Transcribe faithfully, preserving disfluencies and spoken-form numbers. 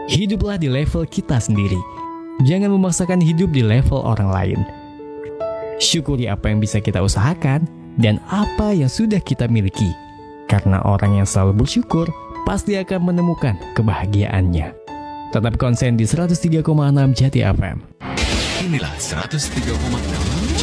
Hiduplah di level kita sendiri. Jangan memaksakan hidup di level orang lain. Syukuri apa yang bisa kita usahakan dan apa yang sudah kita miliki. Karena orang yang selalu bersyukur pasti akan menemukan kebahagiaannya. Tetap konsen di seratus tiga koma enam Jati F M. Inilah seratus tiga koma enam